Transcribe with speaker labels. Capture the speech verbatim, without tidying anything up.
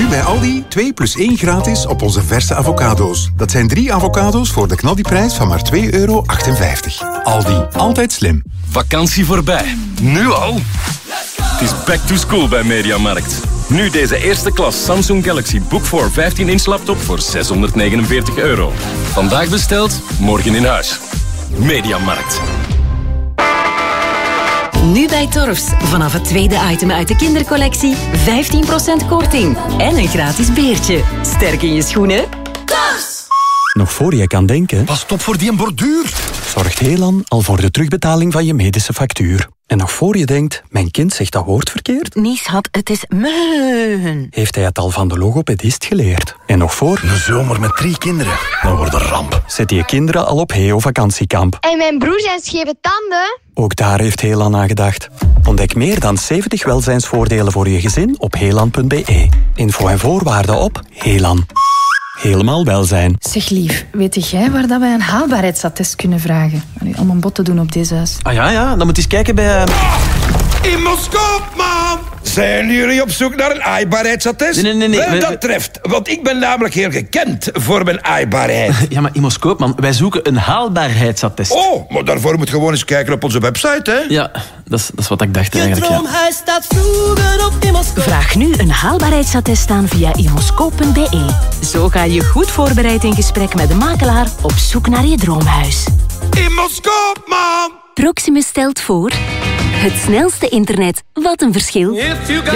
Speaker 1: Nu bij Aldi twee plus één gratis op onze verse avocado's. Dat zijn drie avocado's voor de knaldiprijs van maar twee euro achtenvijftig. Aldi, altijd slim.
Speaker 2: Vakantie voorbij. Nu al? Het is back to school bij Mediamarkt. Nu deze eerste klas Samsung Galaxy Book four vijftien inch laptop voor zeshonderdnegenenveertig euro. Vandaag besteld, morgen in huis. Mediamarkt.
Speaker 3: Nu bij Torfs. Vanaf het tweede item uit de kindercollectie vijftien procent korting. En een gratis beertje. Sterk in je schoenen. Torfs!
Speaker 4: Nog voor je kan denken...
Speaker 5: Pas op voor die borduur.
Speaker 4: Zorgt Helan al voor de terugbetaling van je medische factuur. En nog voor je denkt, mijn kind zegt dat woord verkeerd?
Speaker 3: Nee, schat, het is meun.
Speaker 4: Heeft hij het al van de logopedist geleerd? En nog voor...
Speaker 5: Een zomer met drie kinderen. Dat wordt een ramp.
Speaker 4: Zet je kinderen al op Heo vakantiekamp.
Speaker 6: En mijn broer zijn scheve tanden.
Speaker 4: Ook daar heeft Helan aan gedacht. Ontdek meer dan zeventig welzijnsvoordelen voor je gezin op helan punt b e. Info en voorwaarden op Helan. Helemaal welzijn.
Speaker 7: Zeg lief, weet jij waar dat wij een haalbaarheidsattest kunnen vragen? Allee, om een bod te doen op deze huis.
Speaker 8: Ah ja, ja, dan moet je eens kijken bij... Uh...
Speaker 9: Imoscoop, man! Zijn jullie op zoek naar een aaibaarheidsattest?
Speaker 8: Nee, nee, nee. nee.
Speaker 9: Wel,
Speaker 8: we,
Speaker 9: dat treft, want ik ben namelijk heel gekend voor mijn aaibaarheid.
Speaker 8: Ja, maar Imoscoop, man, wij zoeken een haalbaarheidsattest.
Speaker 9: Oh, maar daarvoor moet je gewoon eens kijken op onze website, hè?
Speaker 8: Ja, dat is, dat is wat ik dacht eigenlijk, ja.
Speaker 10: Staat vroeger op Imoscoop.
Speaker 3: Vraag nu een haalbaarheidsattest aan via imoscoop punt b e. Zo ga je goed voorbereid in gesprek met de makelaar op zoek naar je droomhuis.
Speaker 9: Imoscoop, man!
Speaker 3: Proximus stelt voor... Het snelste internet. Wat een verschil.